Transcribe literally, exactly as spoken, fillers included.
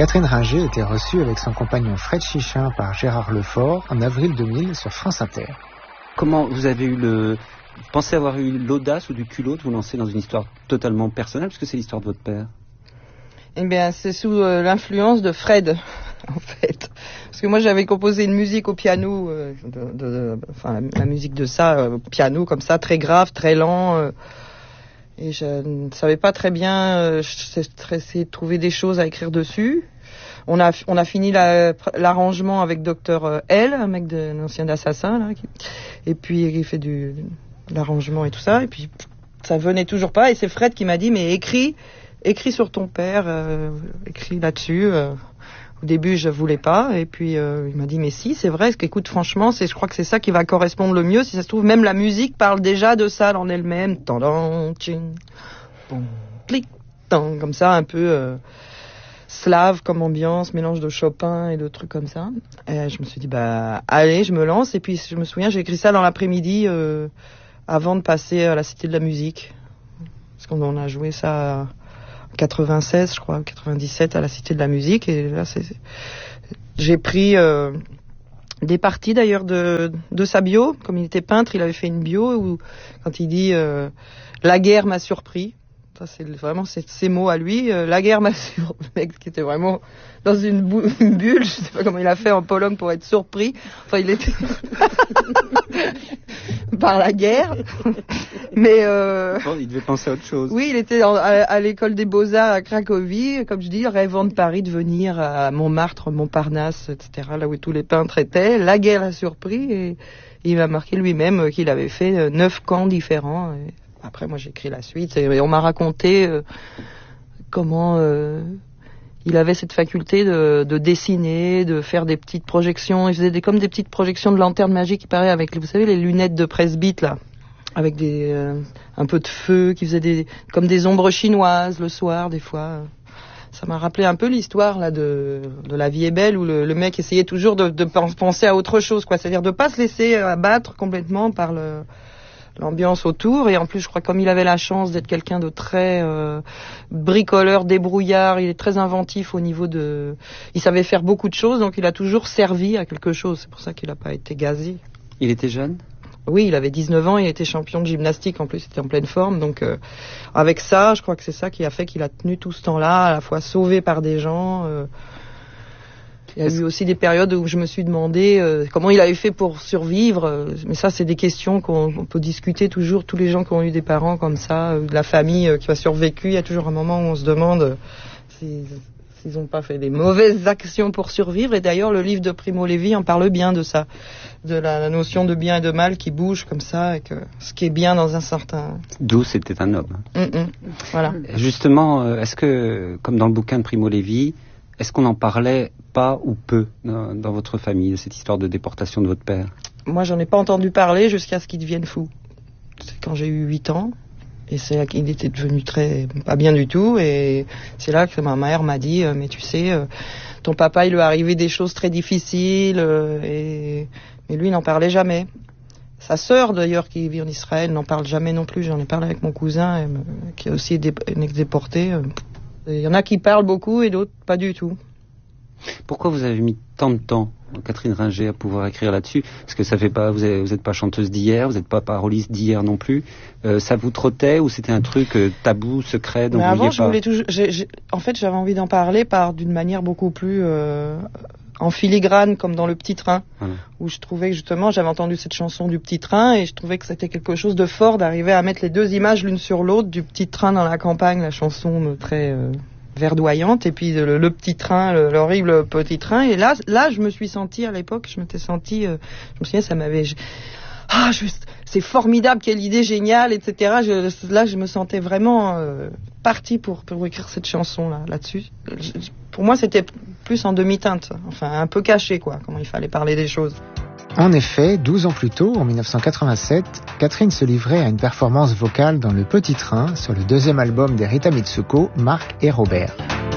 Catherine Ringer était reçue avec son compagnon Fred Chichin par Gérard Lefort en avril deux mille sur France Inter. Comment vous avez eu le... Vous pensez avoir eu l'audace ou du culot de vous lancer dans une histoire totalement personnelle, puisque c'est l'histoire de votre père? Eh bien, c'est sous euh, l'influence de Fred, en fait. Parce que moi, j'avais composé une musique au piano, euh, de, de, de, enfin, la, la musique de ça, euh, piano comme ça, très grave, très lent. Euh, et je ne savais pas très bien, euh, j'essayais de trouver des choses à écrire dessus. On a, on a fini la, l'arrangement avec Docteur L, un mec de l'ancien d'Assassin, là, qui, et puis il fait du, de l'arrangement et tout ça. Et puis ça venait toujours pas. Et c'est Fred qui m'a dit, mais écris, écris sur ton père, euh, écris là-dessus. Euh. Au début, je voulais pas, et puis euh, il m'a dit, mais si, c'est vrai. Écoute, franchement, c'est, je crois que c'est ça qui va correspondre le mieux. Si ça se trouve, même la musique parle déjà de ça en elle-même. Tandam, tching, bon, clic, tang, comme ça, un peu euh, slave comme ambiance, mélange de Chopin et de trucs comme ça. Et je me suis dit, bah, allez, je me lance. Et puis, je me souviens, j'ai écrit ça dans l'après-midi, euh, avant de passer à la Cité de la Musique. Parce qu'on a joué ça en quatre-vingt-seize, je crois, quatre-vingt-dix-sept à la Cité de la Musique. Et là, c'est, j'ai pris euh, des parties d'ailleurs de, de sa bio. Comme il était peintre, il avait fait une bio où, quand il dit euh, « La guerre m'a surpris », ça c'est vraiment c'est, ces mots à lui. Euh, la guerre m'a surpris, le mec qui était vraiment dans une, bou- une bulle. Je sais pas comment il a fait en Pologne pour être surpris. Enfin, il était par la guerre. Mais euh... bon, il devait penser à autre chose. Oui, il était en, à, à l'école des Beaux-Arts à Cracovie, comme je dis, rêvant de Paris, de venir à Montmartre, Montparnasse, et cetera, là où tous les peintres étaient. La guerre a surpris et il m'a marqué lui-même qu'il avait fait neuf camps différents. Et après, moi, j'ai écrit la suite et on m'a raconté euh, comment euh, il avait cette faculté de, de dessiner, de faire des petites projections. Il faisait des, comme des petites projections de lanterne magique, il paraît, avec, vous savez, les lunettes de presbyte, là, avec des euh, un peu de feu, qui faisait des comme des ombres chinoises le soir, des fois. Ça m'a rappelé un peu l'histoire là de, de La vie est belle, où le, le mec essayait toujours de, de penser à autre chose, quoi. C'est-à-dire de pas se laisser abattre complètement par le l'ambiance autour. Et en plus, je crois, comme il avait la chance d'être quelqu'un de très euh, bricoleur, débrouillard, il est très inventif au niveau de... Il savait faire beaucoup de choses, donc il a toujours servi à quelque chose. C'est pour ça qu'il n'a pas été gazé. Il était jeune ? Oui, il avait dix-neuf ans, il était champion de gymnastique, en plus il était en pleine forme. Donc euh, avec ça, je crois que c'est ça qui a fait qu'il a tenu tout ce temps-là, à la fois sauvé par des gens... Euh, Il y a eu aussi des périodes où je me suis demandé euh, comment il avait fait pour survivre. Euh, mais ça, c'est des questions qu'on on peut discuter toujours. Tous les gens qui ont eu des parents comme ça, euh, de la famille euh, qui a survécu, il y a toujours un moment où on se demande euh, s'ils s'ils n'ont pas fait des mauvaises actions pour survivre. Et d'ailleurs, le livre de Primo Levi en parle bien de ça, de la, la notion de bien et de mal qui bouge comme ça, et que ce qui est bien dans un certain... D'où c'était un homme. Mm-mm. Voilà. Justement, est-ce que, comme dans le bouquin de Primo Levi, est-ce qu'on en parlait pas ou peu dans, dans votre famille, de cette histoire de déportation de votre père? Moi, j'en ai pas entendu parler jusqu'à ce qu'il devienne fou. C'est quand j'ai eu huit ans, et c'est là qu'il était devenu très... pas bien du tout, et c'est là que ma mère m'a dit, mais tu sais, ton papa, il lui est arrivé des choses très difficiles, et... mais lui, il n'en parlait jamais. Sa sœur, d'ailleurs, qui vit en Israël, n'en parle jamais non plus. J'en ai parlé avec mon cousin, qui a aussi été déporté. Il y en a qui parlent beaucoup et d'autres pas du tout. Pourquoi vous avez mis tant de temps, Catherine Ringer, à pouvoir écrire là-dessus? Parce que ça fait pas, vous n'êtes pas chanteuse d'hier, vous n'êtes pas paroliste d'hier non plus. Euh, ça vous trottait ou c'était un truc euh, tabou, secret, dont Mais vous avant, vouliez je pas voulais toujours. J'ai, j'ai, en fait, j'avais envie d'en parler par d'une manière beaucoup plus euh, en filigrane, comme dans Le Petit Train, voilà. Où je trouvais que justement, j'avais entendu cette chanson du Petit Train et je trouvais que c'était quelque chose de fort d'arriver à mettre les deux images l'une sur l'autre, du Petit Train dans la campagne, la chanson très euh, verdoyante, et puis le, le petit train, le, l'horrible petit train. Et là, là, je me suis sentie à l'époque, je m'étais sentie, euh, je me souviens, ça m'avait, je, ah, juste, c'est formidable, quelle idée géniale, et cetera. Je, là, je me sentais vraiment euh, partie pour pour écrire cette chanson là, là-dessus. Je, pour moi, c'était plus en demi-teinte, enfin un peu caché, quoi, comment il fallait parler des choses. En effet, douze ans plus tôt, en dix-neuf cent quatre-vingt-sept, Catherine se livrait à une performance vocale dans Le Petit Train sur le deuxième album des Rita Mitsuko, Marc et Robert.